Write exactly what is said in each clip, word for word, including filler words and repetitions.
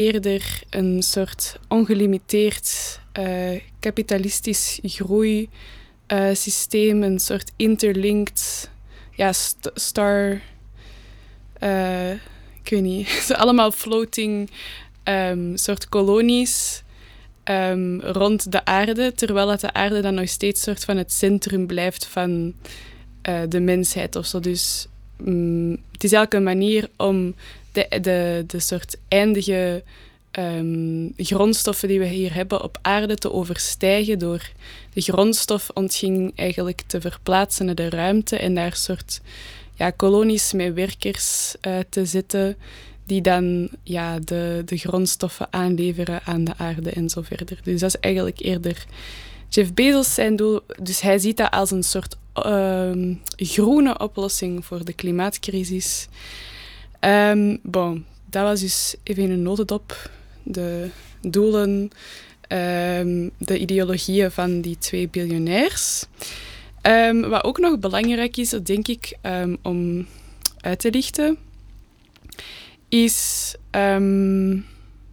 eerder een soort ongelimiteerd uh, kapitalistisch groeisysteem, uh, een soort interlinked ja, st- star... Uh, ik weet niet, zo allemaal floating um, soort kolonies um, rond de aarde, terwijl dat de aarde dan nog steeds soort van het centrum blijft van uh, de mensheid of zo. Dus um, het is eigenlijk een manier om de, de, de soort eindige um, grondstoffen die we hier hebben op aarde te overstijgen door de grondstofontginning eigenlijk te verplaatsen naar de ruimte en daar soort ja, kolonies met werkers uh, te zetten die dan ja, de, de grondstoffen aanleveren aan de aarde en zo verder. Dus dat is eigenlijk eerder Jeff Bezos zijn doel. Dus hij ziet dat als een soort uh, groene oplossing voor de klimaatcrisis. Um, bon, dat was dus even in een notendop. De doelen, um, de ideologieën van die twee biljonairs. Um, wat ook nog belangrijk is, denk ik, um, om uit te lichten, is... Um,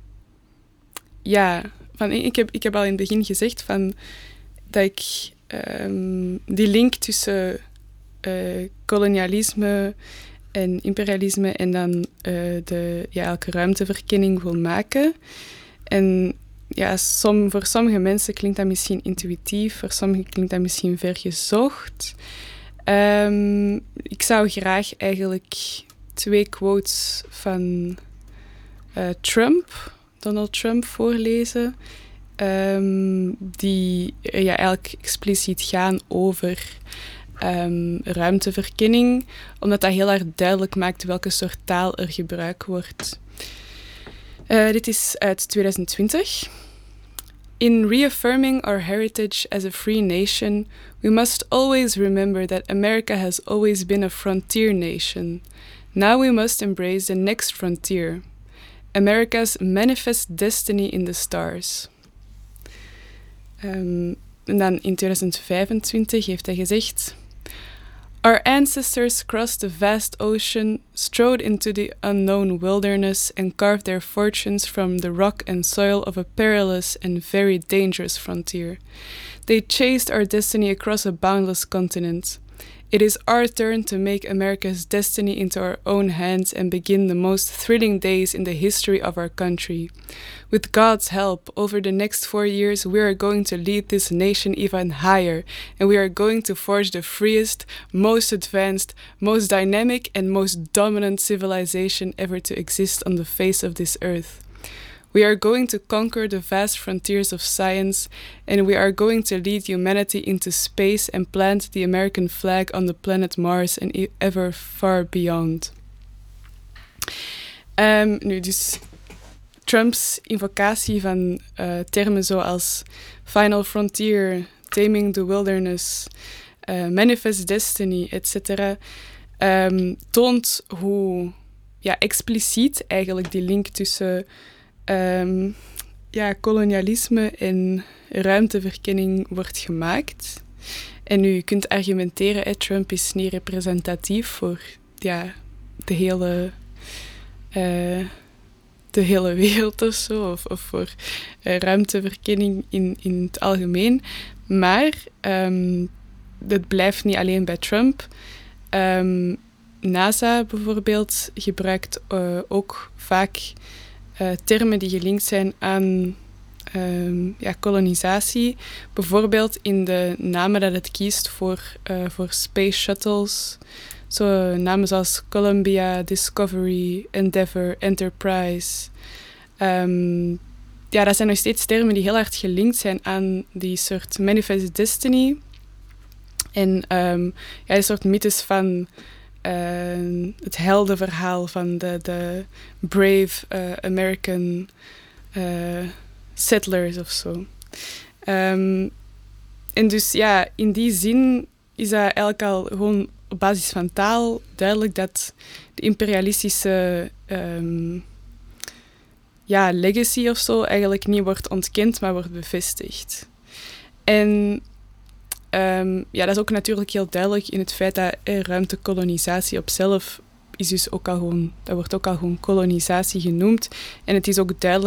ja, van, ik, heb, ik heb al in het begin gezegd van, dat ik um, die link tussen uh, kolonialisme en imperialisme en dan uh, de ja, elke ruimteverkenning wil maken. En ja, som, voor sommige mensen klinkt dat misschien intuïtief, voor sommigen klinkt dat misschien vergezocht. Um, ik zou graag eigenlijk twee quotes van uh, Trump, Donald Trump, voorlezen, um, die ja, eigenlijk expliciet gaan over um, ruimteverkenning, omdat dat heel erg duidelijk maakt welke soort taal er gebruikt wordt. Uh, dit is uit twintig twintig. In reaffirming our heritage as a free nation, we must always remember that America has always been a frontier nation. Now we must embrace the next frontier, America's manifest destiny in the stars. Um, en dan in twintig vijfentwintig heeft hij gezegd: Our ancestors crossed the vast ocean, strode into the unknown wilderness, and carved their fortunes from the rock and soil of a perilous and very dangerous frontier. They chased our destiny across a boundless continent. It is our turn to make America's destiny into our own hands and begin the most thrilling days in the history of our country. With God's help, over the next four years, we are going to lead this nation even higher, and we are going to forge the freest, most advanced, most dynamic, and most dominant civilization ever to exist on the face of this earth. We are going to conquer the vast frontiers of science, and we are going to lead humanity into space and plant the American flag on the planet Mars and ever far beyond. Um, nu, dus Trumps invocatie van uh, termen zoals Final Frontier, Taming the Wilderness, uh, Manifest Destiny, et cetera, um, toont hoe ja, expliciet eigenlijk die link tussen Um, ja, kolonialisme en ruimteverkenning wordt gemaakt. En nu, je kunt argumenteren, hè, Trump is niet representatief voor ja, de, hele, uh, de hele wereld of zo, of, of voor uh, ruimteverkenning in, in het algemeen. Maar um, dat blijft niet alleen bij Trump. Um, NASA bijvoorbeeld gebruikt uh, ook vaak Uh, termen die gelinkt zijn aan uh, ja, kolonisatie. Bijvoorbeeld in de namen dat het kiest voor, uh, voor space shuttles. Zo namen zoals Columbia, Discovery, Endeavour, Enterprise. Um, ja, dat zijn nog steeds termen die heel hard gelinkt zijn aan die soort manifest destiny. En um, ja, een soort mythes van Uh, het heldenverhaal van de, de brave uh, American uh, settlers of zo. Um, en dus ja, in die zin is dat eigenlijk al gewoon op basis van taal duidelijk dat de imperialistische um, ja, legacy of zo eigenlijk niet wordt ontkend, maar wordt bevestigd. En Um, ja, dat is ook natuurlijk heel duidelijk in het feit dat eh, ruimtekolonisatie op zelf is dus ook al gewoon, dat wordt ook al gewoon kolonisatie genoemd. En het is ook duidelijk